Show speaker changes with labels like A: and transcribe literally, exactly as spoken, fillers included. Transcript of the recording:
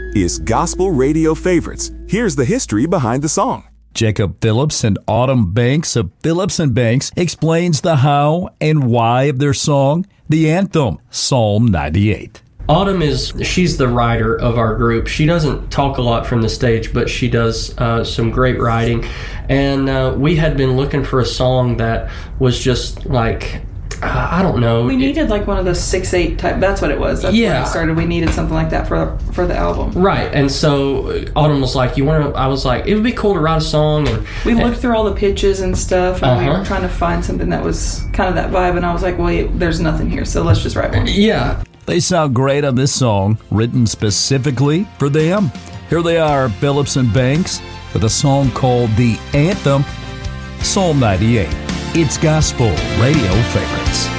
A: is Gospel Radio Favorites. Here's the history behind the song.
B: Jacob Phillips and Autumn Banks of Phillips and Banks explains the how and why of their song, the anthem, Psalm ninety-eight.
C: Autumn is, she's the writer of our group. She doesn't talk a lot from the stage, but she does uh, some great writing. And uh, we had been looking for a song that was just like, uh, I don't know.
D: We needed like one of those six eight type, that's what it was. That's
C: yeah.
D: when it started. We needed something like that for for the album.
C: Right. And so Autumn was like, you want to, I was like, it would be cool to write a song. And
D: we looked
C: and,
D: through all the pitches and stuff, and
C: uh-huh.
D: we were trying to find something that was kind of that vibe. And I was like, wait, there's nothing here, so let's just write one.
C: Yeah.
B: They sound great on this song, written specifically for them. Here they are, Phillips and Banks, with a song called The Anthem, Psalm ninety-eight. It's Gospel Radio Favorites.